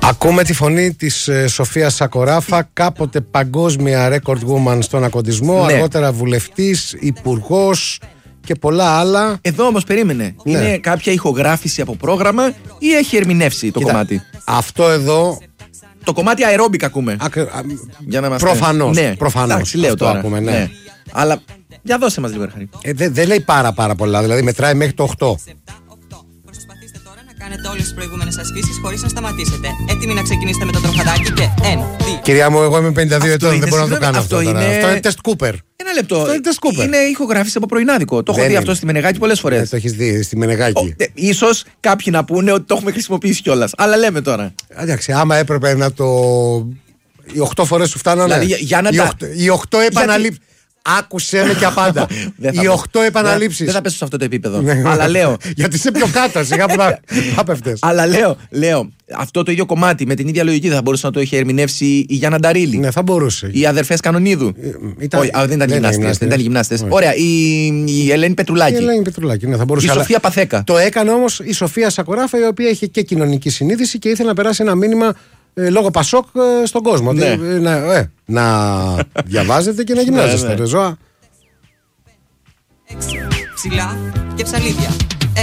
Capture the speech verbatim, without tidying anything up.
Ακούμε τη φωνή της ε, Σοφίας Σακοράφα, κάποτε παγκόσμια record woman στον ακοντισμό, Ναι. αργότερα βουλευτής, υπουργός και πολλά άλλα. Εδώ όμως περίμενε. Ναι. Είναι κάποια ηχογράφηση από πρόγραμμα ή έχει ερμηνεύσει το Κοίτα, κομμάτι? αυτό εδώ Το κομμάτι αερόμπικα ακούμε. ακ, α, Για να είμαστε... προφανώς, Ναι. προφανώς. Εντάξει, λέω Αυτό τώρα. ακούμε, ναι. Αλλά για δώσε μας λίγο, Χαρή. ε, δεν δε λέει πάρα πάρα πολλά, δηλαδή μετράει μέχρι το οκτώ. Προσπαθήστε τώρα να κάνετε όλες τις προηγούμενες ασκήσεις χωρίς να σταματήσετε. Έτοιμοι να ξεκινήσετε με το τροχαδάκι και ένα, δύο. Κυρία μου, εγώ είμαι πενήντα δύο Αυτό ετών, είναι, δεν μπορώ να το συγγνώμη, κάνω αυτό, αυτό τώρα. είναι- Αυτό είναι τεστ Κούπερ. Ένα λεπτό. Αυτό είναι τεστ Κούπερ. Είναι ηχογράφηση από πρωινάδικο. Το έχω Δεν δει είναι. αυτό στη Μενεγάκη πολλές Ε, φορές. το έχεις δει στη Μενεγάκη. Ε, ίσως κάποιοι να πούνε ότι το έχουμε χρησιμοποιήσει κιόλας. Αλλά λέμε τώρα. Εντάξει, άμα έπρεπε να το. Οι οχτώ φορές σου φτάνανε. Δηλαδή, για- για να οι, τα- οχτώ, οι οχτώ επαναλήψεις. Άκουσε με και απάντα. Δεν θα Οι πέσω. οχτώ επαναλήψεις. Δεν θα πέσω σε αυτό το επίπεδο. Αλλά λέω. Γιατί είσαι πιο κάτω, σιγά που θα- θα πέφτες. Αλλά λέω, λέω, αυτό το ίδιο κομμάτι με την ίδια λογική δεν θα μπορούσε να το είχε ερμηνεύσει η Γιάννα Νταρίλη. Ναι, θα μπορούσε. Οι αδερφές Κανονίδου. ήταν- Όχι, α, δεν ήταν δεν είναι γυμνάστες. Δεν ήταν γυμνάστες. Όχι. Ωραία, η, η Ελένη Η Πετρουλάκη. Ελένη Πετρουλάκη, ναι, θα μπορούσε. Η αλλά Σοφία Παθέκα. Το έκανε όμως η Σοφία Σακοράφα, η οποία είχε και κοινωνική συνείδηση και ήθελε να περάσει ένα μήνυμα ε, λόγω Πασόκ ε, στον κόσμο. Ναι. Ότι, ε, να, ε, να διαβάζετε και να γυμνάζεστε, Ναι, ναι. ρε ζώα. Έξι. Ψηλά και ψαλίδια.